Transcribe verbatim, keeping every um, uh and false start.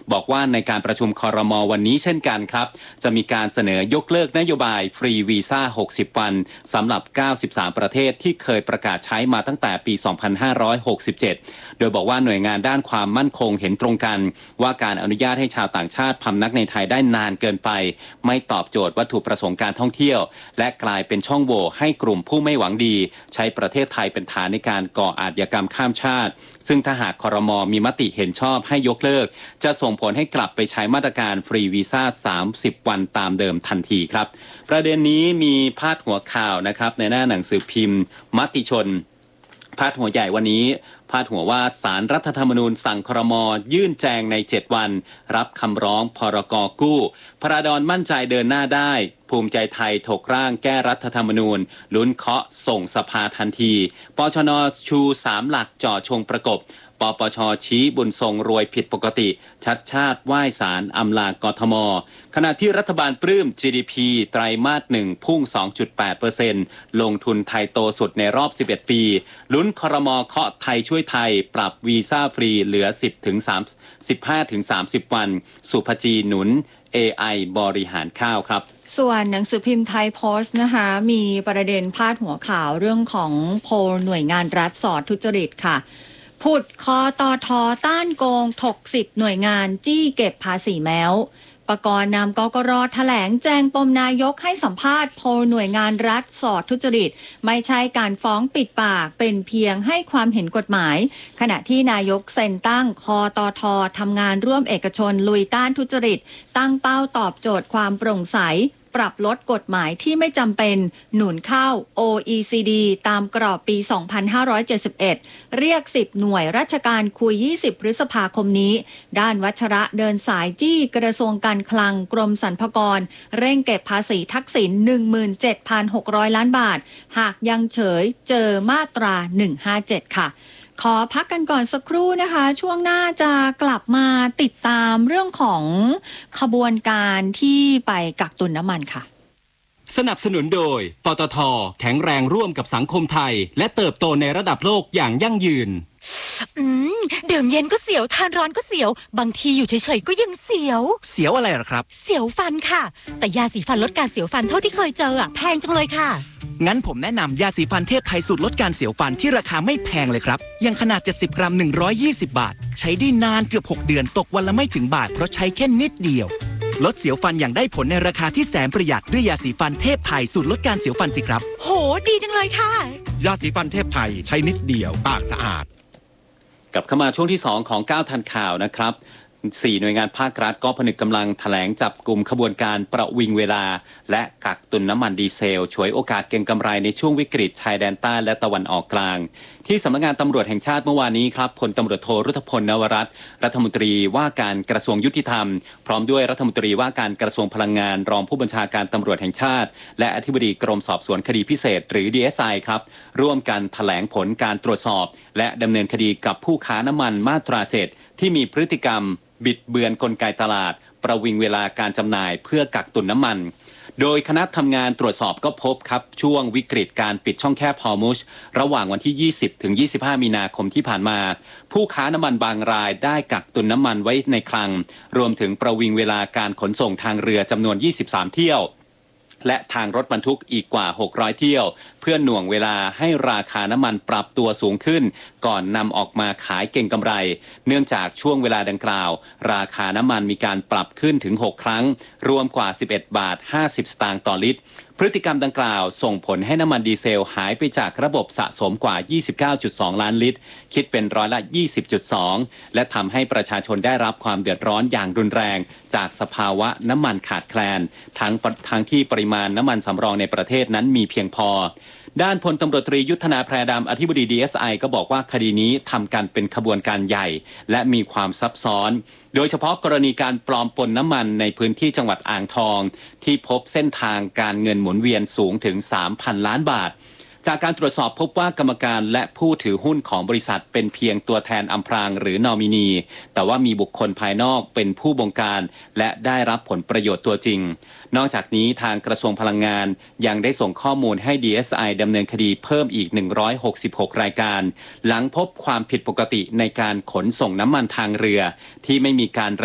บอกว่าในการประชุมครม.วันนี้เช่นกันครับจะมีการเสนอยกเลิกนโยบายฟรีวีซ่าหกสิบวันสำหรับเก้าสิบสามประเทศที่เคยประกาศใช้มาตั้งแต่ปีสองพันห้าร้อยหกสิบเจ็ดโดยบอกว่าหน่วยงานด้านความมั่นคงเห็นตรงกันว่าการอนุญาตให้ชาวต่างชาติพำนักในไทยได้นานเกินไปไม่ตอบโจทย์วัตถุประสงค์การท่องเที่ยวและกลายเป็นช่องโหว่ให้กลุ่มผู้ไม่หวังดีใช้ประเทศไทยเป็นฐานในการก่ออาชญากรรมข้ามชาติซึ่งถ้าหากครม.มีมติเห็นชอบให้ยกเลิกจะส่งผลให้กลับไปใช้มาตรการฟรีวีซ่าสามสิบวันตามเดิมทันทีครับประเด็นนี้มีพาดหัวข่าวนะครับในหน้าหนังสือพิมพ์มติชนพาดหัวใหญ่วันนี้พาดหัวว่าศาลรัฐธรรมนูญสั่งครม.ยื่นแจงในเจ็ดวันรับคำร้องพรก.กู้พระดอนมั่นใจเดินหน้าได้ภูมิใจไทยถกร่างแก้รัฐธรรมนูญลุ้นเคาะส่งสภาทันทีปชน.ชูสามหลักจ่อชงประกบปปช.ชี้บุญทรงรวยผิดปกติชัดชาติไหว้ศาลอำลากทม.ขณะที่รัฐบาลปลื้ม จี ดี พี ไตรมาสหนึ่งพุ่ง สองจุดแปดเปอร์เซ็นต์ ลงทุนไทยโตสุดในรอบสิบเอ็ดปีลุ้นครม.เคาะไทยช่วยไทยปรับวีซ่าฟรีเหลือ สิบถึงสิบห้าถึงสามสิบ วันสุภจีหนุน เอ ไอ บริหารข้าวครับส่วนหนังสือพิมพ์ไทยโพสต์นะคะมีประเด็นพาดหัวข่าวเรื่องของโพลหน่วยงานรัฐสอดทุจริตค่ะผุดคอตอทอต้านโกงถกสิบหน่วยงานจี้เก็บภาษีแมวปกรณ์นำกกร.แถลงแจงปมนายกให้สัมภาษณ์โพลหน่วยงานรัฐสอดทุจริตไม่ใช่การฟ้องปิดปากเป็นเพียงให้ความเห็นกฎหมายขณะที่นายกเซ็นตั้งคอตอทอทำงานร่วมเอกชนลุยต้านทุจริตตั้งเป้าตอบโจทย์ความโปร่งใสปรับลดกฎหมายที่ไม่จำเป็นหนุนเข้า โอ อี ซี ดี ตามกรอบปี สองพันห้าร้อยเจ็ดสิบเอ็ด เรียก สิบ หน่วยราชการคุย ยี่สิบ พฤษภาคมนี้ด้านวัชระเดินสายจี้กระทรวงการคลังกรมสรรพากรเร่งเก็บภาษีทักษิณ หนึ่งหมื่นเจ็ดพันหกร้อย ล้านบาทหากยังเฉยเจอมาตราหนึ่งห้าเจ็ดค่ะขอพักกันก่อนสักครู่นะคะช่วงหน้าจะกลับมาติดตามเรื่องของขบวนการที่ไปกักตุนน้ำมันค่ะสนับสนุนโดยปตท.แข็งแรงร่วมกับสังคมไทยและเติบโตในระดับโลกอย่างยั่งยืนอืมดื่มเย็นก็เสียวทานร้อนก็เสียวบางทีอยู่เฉยๆก็ยังเสียวเสียวอะไรหรอครับเสียวฟันค่ะแต่ยาสีฟันลดการเสียวฟันเท่าที่เคยเจออะแพงจังเลยค่ะงั้นผมแนะนำยาสีฟันเทพไทยสูตรลดการเสียวฟันที่ราคาไม่แพงเลยครับยังขนาดเจ็ดสิบกรัมหนึ่งร้อยยี่สิบบาทใช้ได้นานเกือบหกเดือนตกวันละไม่ถึงบาทเพราะใช้แค่นิดเดียวลดเสียวฟันอย่างได้ผลในราคาที่แสนประหยัดด้วยยาสีฟันเทพไทยสูตรลดการเสียวฟันสิครับโหดีจังเลยค่ะยาสีฟันเทพไทยใช้นิดเดียวปากสะอาดกลับเข้ามาช่วงที่สองของเก้าทันข่าวนะครับสี่หน่วยงานภาครัฐก็ผนึกกำลังแถลงจับกลุ่มขบวนการประวิงเวลาและกักตุนน้ำมันดีเซลฉวยโอกาสเก็งกำไรในช่วงวิกฤตชายแดนใต้และตะวันออกกลางที่สำนักงานตำรวจแห่งชาติเมื่อวานนี้ครับพลตำรวจโทรุธพลนวรัตน์รัฐมนตรีว่าการกระทรวงยุติธรรมพร้อมด้วยรัฐมนตรีว่าการกระทรวงพลังงานรองผู้บัญชาการตำรวจแห่งชาติและอธิบดีกรมสอบสวนคดีพิเศษหรือ ดี เอส ไอ ครับร่วมกันแถลงผลการตรวจสอบและดำเนินคดีกับผู้ค้าน้ำมันมาตราเจ็ดที่มีพฤติกรรมบิดเบือนกลไกตลาดประวิงเวลาการจำหน่ายเพื่อกักตุนน้ำมันโดยคณะทำงานตรวจสอบก็พบครับช่วงวิกฤตการปิดช่องแคบฮอร์มุซระหว่างวันที่ยี่สิบถึงยี่สิบห้ามีนาคมที่ผ่านมาผู้ค้าน้ำมันบางรายได้กักตุนน้ำมันไว้ในคลังรวมถึงประวิงเวลาการขนส่งทางเรือจำนวนยี่สิบสามเที่ยวและทางรถบรรทุกอีกกว่าหกร้อยเที่ยวเพื่อหน่วงเวลาให้ราคาน้ำมันปรับตัวสูงขึ้นก่อนนำออกมาขายเก่งกำไรเนื่องจากช่วงเวลาดังกล่าวราคาน้ำมันมีการปรับขึ้นถึงหกครั้งรวมกว่าสิบเอ็ดบาทห้าสิบสตางค์ต่อลิตรพฤติกรรมดังกล่าวส่งผลให้น้ำมันดีเซลหายไปจากระบบสะสมกว่า ยี่สิบเก้าจุดสอง ล้านลิตรคิดเป็นร้อยละ ยี่สิบจุดสอง และทำให้ประชาชนได้รับความเดือดร้อนอย่างรุนแรงจากสภาวะน้ำมันขาดแคลนทั้งทั้งที่ปริมาณน้ำมันสำรองในประเทศนั้นมีเพียงพอด้านพลตำรวจตรียุทธนาแพรดำอธิบดี ดี เอส ไอ ก็บอกว่าคดีนี้ทำกันเป็นขบวนการใหญ่และมีความซับซ้อนโดยเฉพาะกรณีการปลอมปนน้ำมันในพื้นที่จังหวัดอ่างทองที่พบเส้นทางการเงินหมุนเวียนสูงถึง สามพัน ล้านบาทจากการตรวจสอบพบว่ากรรมการและผู้ถือหุ้นของบริษัทเป็นเพียงตัวแทนอำพรางหรือนอมินีแต่ว่ามีบุคคลภายนอกเป็นผู้บงการและได้รับผลประโยชน์ตัวจริงนอกจากนี้ทางกระทรวงพลังงานยังได้ส่งข้อมูลให้ ดี เอส ไอ ดำเนินคดีเพิ่มอีกหนึ่งร้อยหกสิบหกรายการหลังพบความผิดปกติในการขนส่งน้ำมันทางเรือที่ไม่มีการ